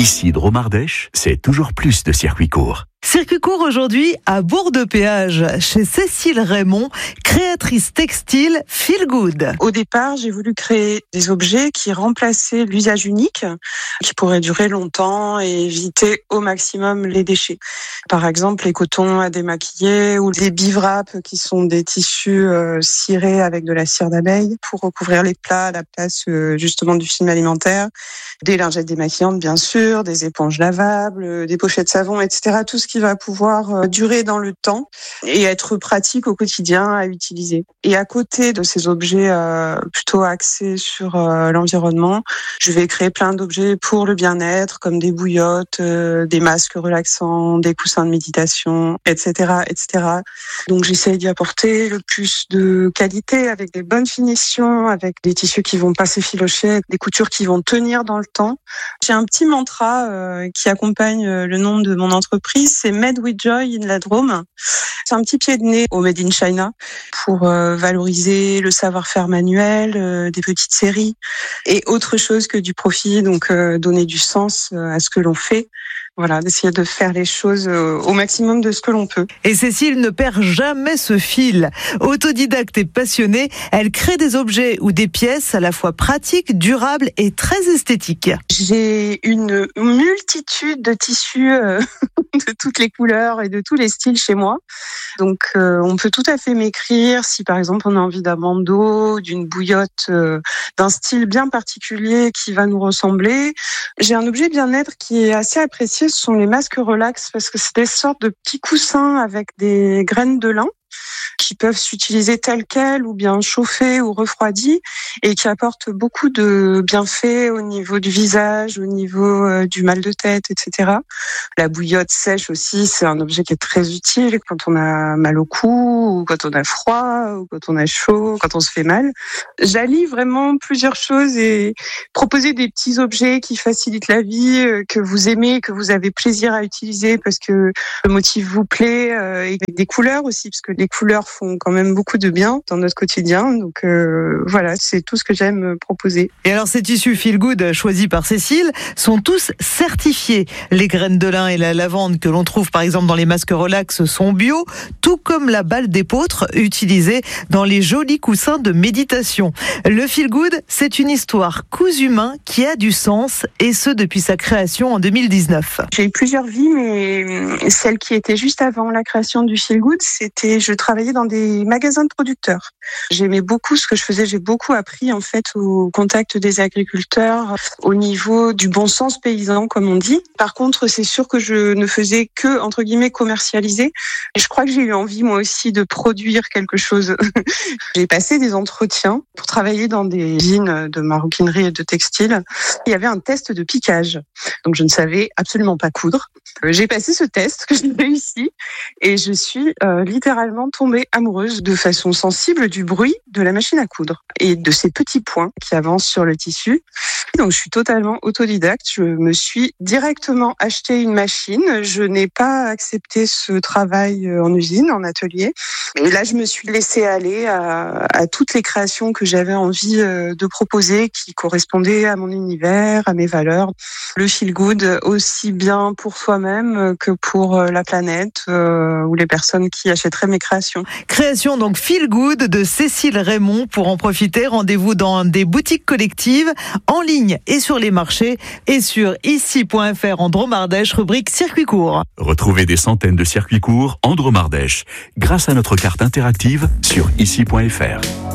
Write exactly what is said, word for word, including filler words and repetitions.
Ici, Dromardèche, c'est toujours plus de circuits courts. Circuit court aujourd'hui à Bourg-de-Péage, chez Cécile Raymond, créatrice textile Feel Good. Au départ, j'ai voulu créer des objets qui remplaçaient l'usage unique, qui pourraient durer longtemps et éviter au maximum les déchets. Par exemple, les cotons à démaquiller ou les bivraps qui sont des tissus euh, cirés avec de la cire d'abeille pour recouvrir les plats à la place euh, justement du film alimentaire. Des lingettes démaquillantes, bien sûr, des éponges lavables, des pochettes savon, et cetera. Tout ce qui va pouvoir durer dans le temps et être pratique au quotidien à utiliser. Et à côté de ces objets euh, plutôt axés sur euh, l'environnement, je vais créer plein d'objets pour le bien-être, comme des bouillottes, euh, des masques relaxants, des coussins de méditation, et cetera, et cetera. Donc j'essaye d'y apporter le plus de qualité avec des bonnes finitions, avec des tissus qui vont pas s'effilocher, des coutures qui vont tenir dans le temps. J'ai un petit mantra euh, qui accompagne le nom de mon entreprise, c'est Made with Joy in la Drôme. C'est un petit pied de nez au Made in China pour euh, valoriser le savoir-faire manuel, euh, des petites séries et autre chose que du profit, donc euh, donner du sens euh, à ce que l'on fait. Voilà, d'essayer de faire les choses au maximum de ce que l'on peut. Et Cécile ne perd jamais ce fil. Autodidacte et passionnée, elle crée des objets ou des pièces à la fois pratiques, durables et très esthétiques. J'ai une multitude de tissus euh, de toutes les couleurs et de tous les styles chez moi. Donc euh, on peut tout à fait m'écrire si par exemple on a envie d'un bandeau, d'une bouillotte, euh, d'un style bien particulier qui va nous ressembler. J'ai un objet bien-être qui est assez apprécié. Ce sont les masques relax parce que c'est des sortes de petits coussins avec des graines de lin qui peuvent s'utiliser telles quelles ou bien chauffées ou refroidies et qui apportent beaucoup de bienfaits au niveau du visage, au niveau euh, du mal de tête, et cetera. La bouillotte sèche aussi, c'est un objet qui est très utile quand on a mal au cou, ou quand on a froid, ou quand on a chaud, quand on se fait mal. J'allie vraiment plusieurs choses et proposer des petits objets qui facilitent la vie, euh, que vous aimez, que vous avez plaisir à utiliser parce que le motif vous plaît, euh, et des couleurs aussi, parce que les couleurs font quand même beaucoup de bien dans notre quotidien. Donc euh, voilà, c'est tout ce que j'aime proposer. Et alors ces tissus Feel Good choisis par Cécile sont tous certifiés. Les graines de lin et la lavande que l'on trouve par exemple dans les masques relax sont bio, tout comme la balle d'épeautre utilisée dans les jolis coussins de méditation. Le Feel Good, c'est une histoire cousu main qui a du sens et ce depuis sa création en deux mille dix-neuf. J'ai eu plusieurs vies, mais celle qui était juste avant la création du Feel Good, c'était je travaillais dans des magasins de producteurs. J'aimais beaucoup ce que je faisais, j'ai beaucoup appris en fait au contact des agriculteurs, au niveau du bon sens paysan comme on dit. Par contre, c'est sûr que je ne faisais que entre guillemets commercialiser. Et je crois que j'ai eu envie moi aussi de produire quelque chose. J'ai passé des entretiens pour travailler dans des usines de maroquinerie et de textile. Il y avait un test de piquage. Donc je ne savais absolument pas coudre. J'ai passé ce test que j'ai réussi et je suis euh, littéralement tombée amoureuse de façon sensible du bruit de la machine à coudre et de ces petits points qui avancent sur le tissu. Donc je suis totalement autodidacte. Je me suis directement acheté une machine. Je n'ai pas accepté ce travail en usine, en atelier. Et là, je me suis laissée aller à, à toutes les créations que j'avais envie de proposer, qui correspondaient à mon univers, à mes valeurs. Le feel good, aussi bien pour soi-même que pour la planète euh, ou les personnes qui achèteraient mes créations. Création donc Feel Good de Cécile Raymond. Pour en profiter, rendez-vous dans des boutiques collectives, en ligne et sur les marchés, et sur ici point f r en Dromardèche, rubrique circuit court. Retrouvez des centaines de circuits courts en Dromardèche grâce à notre carte interactive sur ici point f r.